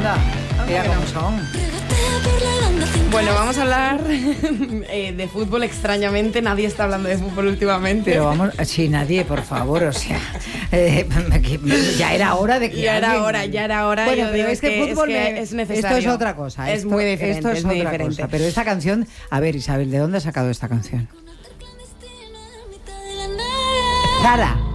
anda. Mira cómo son. Bueno, vamos a hablar de fútbol. Extrañamente, nadie está hablando de fútbol últimamente. Pero vamos, sí, nadie, por favor, o sea, ya era hora de que ya era hora. Bueno, pero es que el fútbol es necesario. Esto es otra cosa. Es muy diferente. Esto es otra cosa. Pero esta canción, a ver, Isabel, ¿de dónde has sacado esta canción? Sara.